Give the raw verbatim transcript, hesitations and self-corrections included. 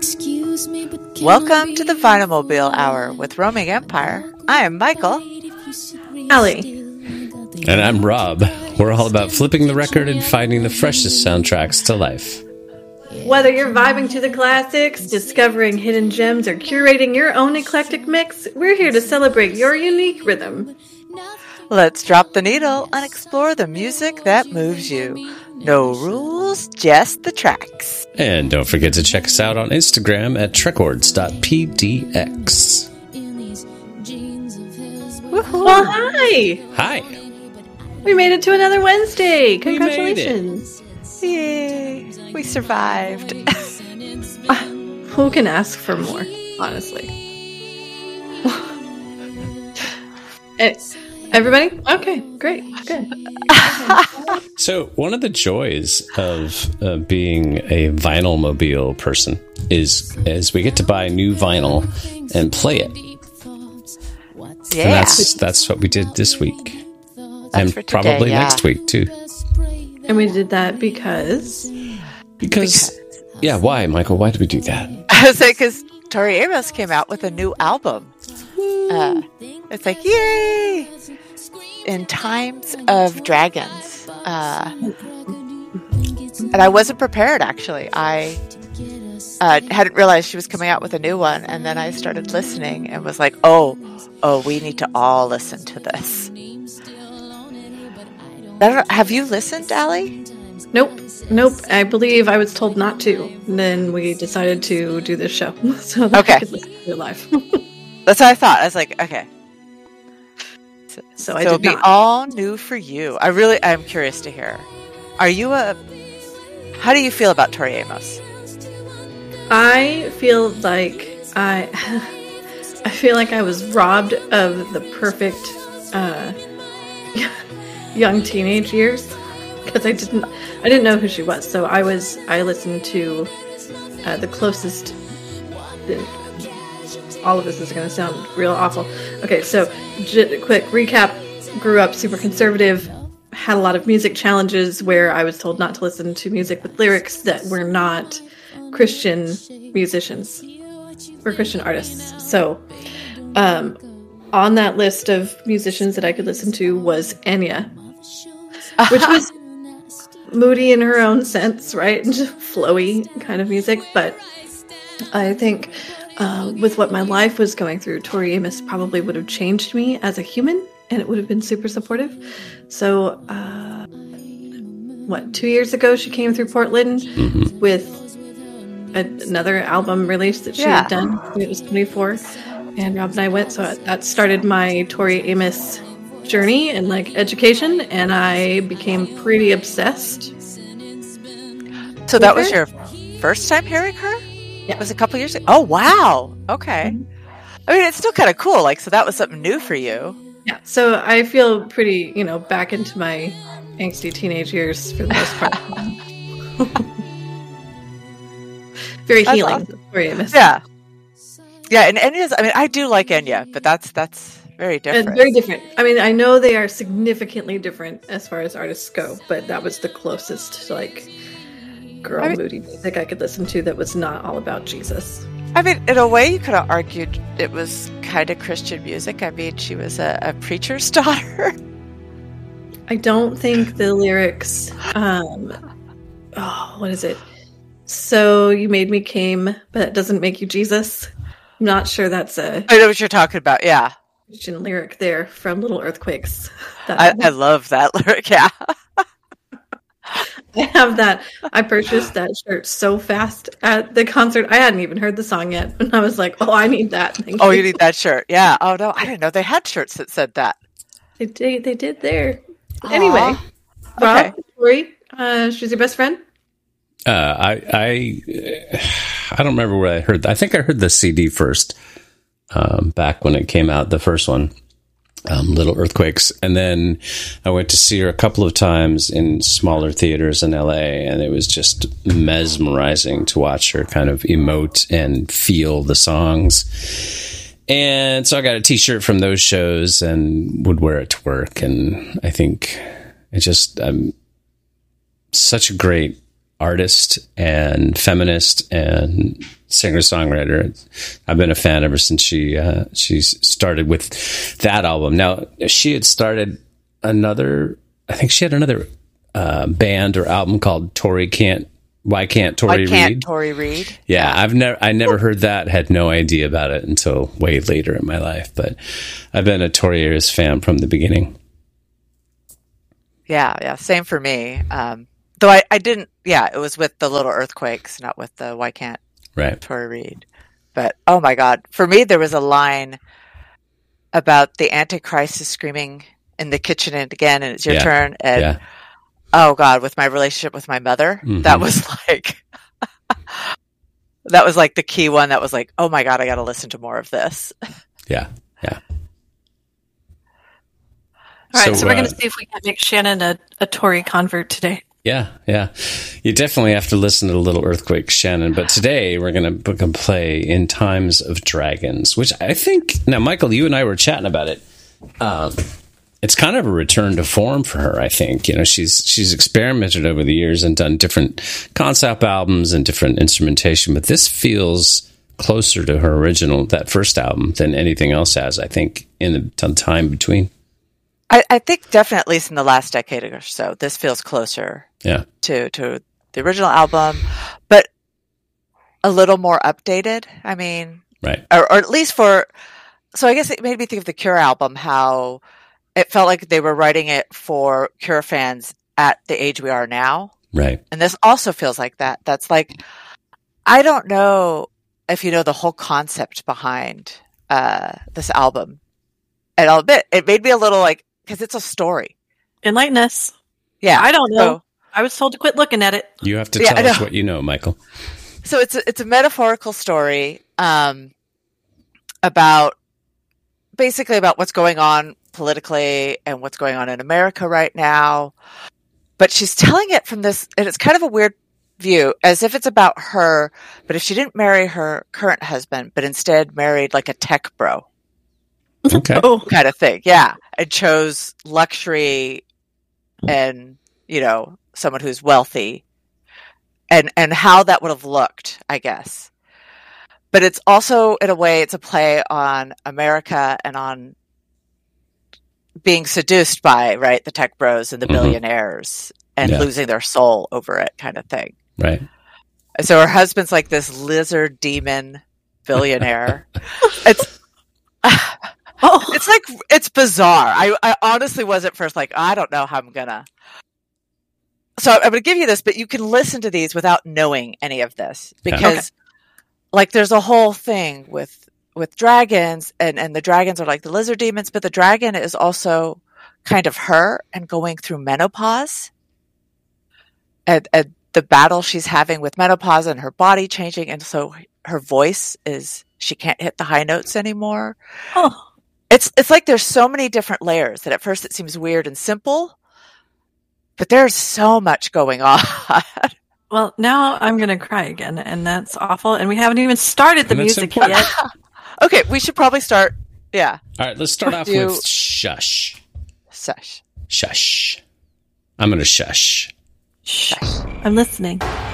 Welcome to the Vinylmobile Hour with Roaming Empire. I am Michael. Allie. And I'm Rob. We're all about flipping the record and finding the freshest soundtracks to life. Whether you're vibing to the classics, discovering hidden gems, or curating your own eclectic mix, we're here to celebrate your unique rhythm. Let's drop the needle and explore the music that moves you. No rules, just the tracks. And don't forget to check us out on Instagram at trekords dot p d x. Well, hi! Hi! We made it to another Wednesday! Congratulations! Yay! We survived. Who can ask for more, honestly? Everybody? Okay, great, good. So, one of the joys of uh, being a Vinylmobile person is, is we get to buy new vinyl and play it. Yeah. And that's, that's what we did this week. That's and for today, probably yeah. next week, too. And we did that because... Because, yeah, why, Michael? Why did we do that? I was like, because Tori Amos came out with a new album. Uh, it's like, yay! In Times of Dragons. Uh, and I wasn't prepared, actually. I uh, hadn't realized she was coming out with a new one, and then I started listening and was like, oh, oh, we need to all listen to this. I don't know, have you listened, Allie? Nope. Nope. I believe I was told not to. And then we decided to do this show. So that okay. I could listen to it live. That's what I thought. I was like, okay. So, so I so did it'll be not. all new for you. I really am curious to hear. Are you a... How do you feel about Tori Amos? I feel like I... I feel like I was robbed of the perfect uh, young teenage years. Because I didn't... I didn't know who she was. So I was... I listened to uh, the closest... The, all of this is going to sound real awful. Okay, so j- quick recap. Grew up super conservative, had a lot of music challenges where I was told not to listen to music with lyrics that were not Christian musicians or Christian artists. So um, on that list of musicians that I could listen to was Enya, which was moody in her own sense, right? Just flowy kind of music. But I think... Uh, with what my life was going through, Tori Amos probably would have changed me as a human, and it would have been super supportive. So, uh, what, two years ago she came through Portland Mm-hmm. with a, another album release that she Yeah. had done when it was twenty-four, and Rob and I went, so that started my Tori Amos journey and, like, education, and I became pretty obsessed. So that was your first time hearing her? Yeah. It was a couple years ago. Oh, wow. Okay. Mm-hmm. I mean, it's still kind of cool. Like, so that was something new for you. Yeah, so I feel pretty, you know, back into my angsty teenage years for the most part. Very That's healing. awesome. Tori Amos. Yeah. Yeah, and Enya's, I mean, I do like Enya, but that's that's very different. And very different. I mean, I know they are significantly different as far as artists go, but that was the closest to, like, girl I mean, moody music I could listen to that was not all about Jesus. I mean, in a way, you could have argued it was kind of Christian music. I mean, she was a, a preacher's daughter. I don't think the lyrics, um, oh, what is it? So you made me came, but that doesn't make you Jesus. I'm not sure that's a I know what you're talking about. Yeah. Christian lyric there from Little Earthquakes. That I, I love that lyric. Yeah. I have that. I purchased that shirt so fast at the concert. I hadn't even heard the song yet. And I was like, oh, I need that. Thank Oh, you. you need that shirt. Yeah. Oh, no. I didn't know they had shirts that said that. They did, they did there. Aw. Anyway, Rob, Okay. Tori, uh, she's your best friend? Uh, I I I don't remember where I heard. I think I heard the C D first, um, back when it came out, the first one, um, Little Earthquakes, and then I went to see her a couple of times in smaller theaters in L A, and it was just mesmerizing to watch her kind of emote and feel the songs. And so I got a T-shirt from those shows and would wear it to work, and I think it just um, such a great artist and feminist and singer-songwriter. I've been a fan ever since she uh, she started with that album. Now, she had started another, I think she had another uh, band or album called Tori Can't, Why Can't Tori Why can't Read? Tori Read? Yeah, I've never I never heard that, had no idea about it until way later in my life. But I've been a Tori Amos fan from the beginning. Yeah, yeah, same for me. Um, though I, I didn't, yeah, it was with the Little Earthquakes, not with the Why Can't Right. Tori Read. But, oh my God, for me, there was a line about the Antichrist is screaming in the kitchen and again, and it's your Yeah. turn. And, Yeah. oh God, with my relationship with my mother, Mhm. that was like, that was like the key one that was like, oh my God, I got to listen to more of this. Yeah. Yeah. All right, so, So, we're uh, going to see if we can make Shannon a, a Tory convert today. Yeah, yeah. You definitely have to listen to Little Earthquake, Shannon. But today we're going to play In Times of Dragons, which I think, now, Michael, you and I were chatting about it. Um, it's kind of a return to form for her, I think. You know, she's she's experimented over the years and done different concept albums and different instrumentation, but this feels closer to her original, that first album, than anything else has, I think, in the time between. I, I think definitely, at least in the last decade or so, this feels closer Yeah. to, to the original album, but a little more updated. I mean, Right. or, or at least for, so I guess it made me think of the Cure album, how it felt like they were writing it for Cure fans at the age we are now. Right. And this also feels like that. That's like, I don't know if you know the whole concept behind uh, this album. And I'll admit, it made me a little like, because it's a story. Enlighten us. Yeah. I don't know. So, I was told to quit looking at it. You have to Yeah, tell I us know. what you know, Michael. so it's a, it's a metaphorical story um, about basically about what's going on politically and what's going on in America right now. But she's telling it from this, and it's kind of a weird view, as if it's about her, but if she didn't marry her current husband, but instead married like a tech bro Okay. Oh, kind of thing. Yeah. And chose luxury and, you know, someone who's wealthy and, and how that would have looked, I guess. But it's also, in a way, it's a play on America and on being seduced by, right, the tech bros and the Mhm. billionaires and Yeah. losing their soul over it kind of thing. Right. And so her husband's like this lizard demon billionaire. it's oh. it's like, it's bizarre. I, I honestly was at first like, I don't know how I'm gonna. So I'm going to give you this, but you can listen to these without knowing any of this Yeah. because Okay. like there's a whole thing with with dragons and, and the dragons are like the lizard demons, but the dragon is also kind of her and going through menopause and, and the battle she's having with menopause and her body changing. And so her voice is, she can't hit the high notes anymore. Oh. It's, it's like there's so many different layers that at first it seems weird and simple, but there's so much going on. Well, now I'm going to cry again, and that's awful. And we haven't even started the And that's music important. yet. Okay, we should probably start. Yeah. All right, let's start off You- with shush. Sush. Shush. I'm going to shush. Shh. I'm listening.